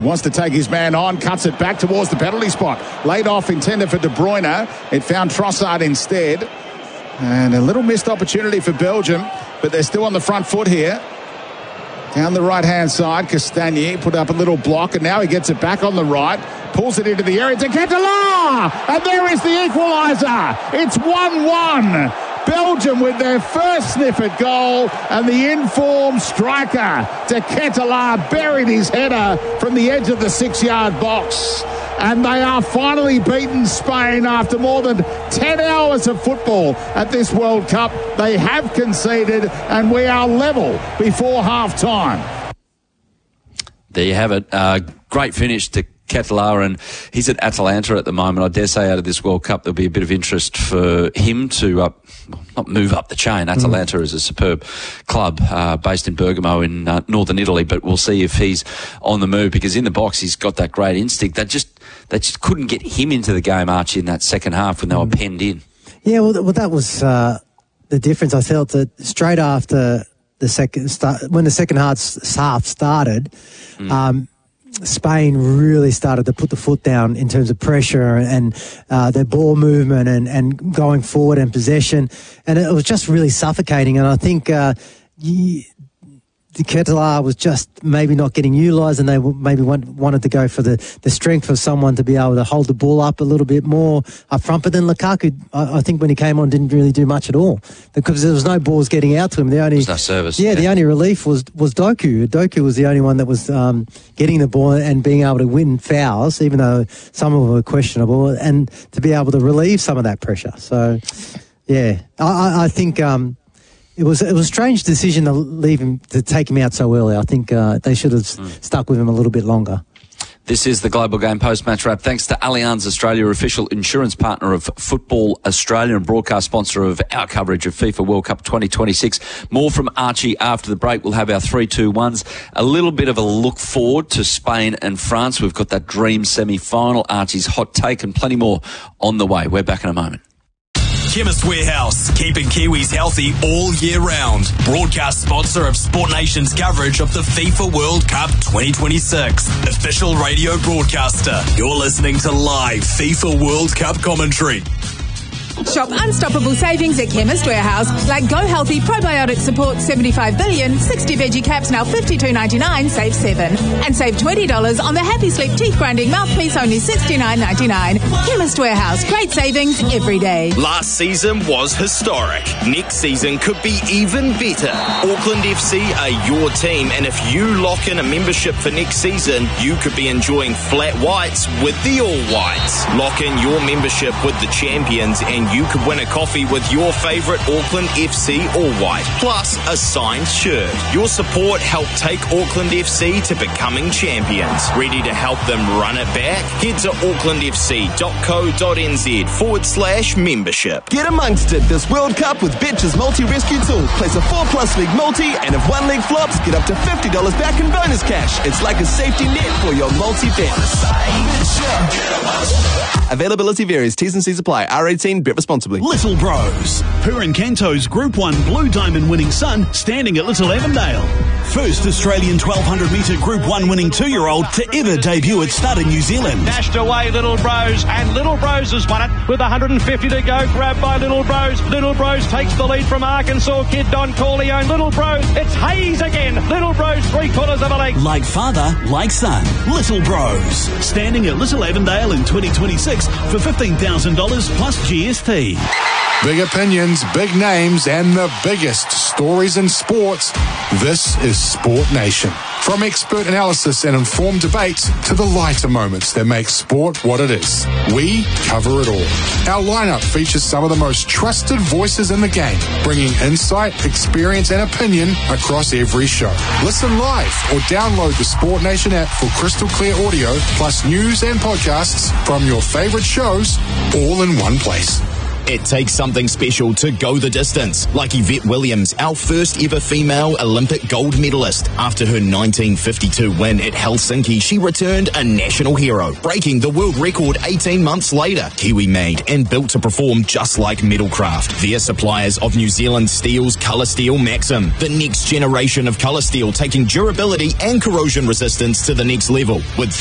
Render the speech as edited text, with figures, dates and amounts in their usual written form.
Wants to take his man on, cuts it back towards the penalty spot. Laid off, intended for De Bruyne. It found Trossard instead. And a little missed opportunity for Belgium, but they're still on the front foot here. Down the right-hand side, Castagni put up a little block, and now he gets it back on the right. Pulls it into the area to Ketelaere! And there is the equaliser! It's 1-1! Belgium with their first sniff at goal, and the informed striker De Ketelaere buried his header from the edge of the 6-yard box. And they are finally beaten Spain after more than 10 hours of football at this World Cup. They have conceded, and we are level before half-time. There you have it. Great finish to Ketelaere, and he's at Atalanta at the moment. I dare say out of this World Cup there'll be a bit of interest for him to not move up the chain. Atalanta is a superb club based in Bergamo in northern Italy, but we'll see if he's on the move, because in the box he's got that great instinct. They just couldn't get him into the game, Archie, in that second half when they were penned in. Yeah, well that was the difference. I felt that straight after when the second half started, Spain really started to put the foot down in terms of pressure and their ball movement and going forward and possession. And it was just really suffocating. And I think De Ketelaere was just maybe not getting utilised, and they maybe wanted to go for the strength of someone to be able to hold the ball up a little bit more up front. But then Lukaku, I think when he came on, didn't really do much at all, because there was no balls getting out to him. There's no service. Yeah, the only relief was Doku. Doku was the only one that was getting the ball and being able to win fouls, even though some of them were questionable, and to be able to relieve some of that pressure. So, yeah, I think... It was a strange decision to take him out so early. I think they should have stuck with him a little bit longer. This is the Global Game post-match wrap. Thanks to Allianz Australia, official insurance partner of Football Australia and broadcast sponsor of our coverage of FIFA World Cup 2026. More from Archie after the break. We'll have our 3-2-1s. A little bit of a look forward to Spain and France. We've got that dream semi-final, Archie's hot take, and plenty more on the way. We're back in a moment. Chemist Warehouse, keeping Kiwis healthy all year round. Broadcast sponsor of Sport Nation's coverage of the FIFA World Cup 2026. Official radio broadcaster. You're listening to live FIFA World Cup commentary. Shop unstoppable savings at Chemist Warehouse, like Go Healthy Probiotic Support 75 billion, 60 veggie caps now $52.99, save $7. And save $20 on the Happy Sleep teeth grinding mouthpiece, only $69.99. Chemist Warehouse, great savings every day. Last season was historic. Next season could be even better. Auckland FC are your team, and if you lock in a membership for next season, you could be enjoying flat whites with the All Whites. Lock in your membership with the champions, and you could win a coffee with your favourite Auckland FC All White, plus a signed shirt. Your support helped take Auckland FC to becoming champions. Ready to help them run it back? Head to aucklandfc.co.nz/membership. Get amongst it this World Cup with Betch's multi-rescue tool. Place a 4+ leg multi, and if one leg flops, get up to $50 back in bonus cash. It's like a safety net for your multi-bet. Availability varies. T's and C's apply. R18. Bet responsibly. Little Bros. Purin Canto's Group 1 Blue Diamond winning son standing at Little Avondale. First Australian 1200 metre Group 1 winning 2-year-old to ever debut at stud in New Zealand. Dashed away Little Bros, and Little Bros has won it with 150 to go. Grabbed by Little Bros. Little Bros takes the lead from Arkansas kid Don Corleone. Little Bros, it's Hayes again. Little Bros, 3/4 of a length. Like father, like son. Little Bros. Standing at Little Avondale in 2026 for $15,000 plus GST. Big opinions, big names, and the biggest stories in sports. This is Sport Nation. From expert analysis and informed debates to the lighter moments that make sport what it is, we cover it all. Our lineup features some of the most trusted voices in the game, bringing insight, experience, and opinion across every show. Listen live or download the Sport Nation app for crystal clear audio, plus news and podcasts from your favorite shows, all in one place. It takes something special to go the distance, like Yvette Williams, our first ever female Olympic gold medalist. After her 1952 win at Helsinki, she returned a national hero, breaking the world record 18 months later. Kiwi made and built to perform just like Metalcraft. They're suppliers of New Zealand Steel's Colour Steel Maxim, the next generation of colour steel, taking durability and corrosion resistance to the next level. With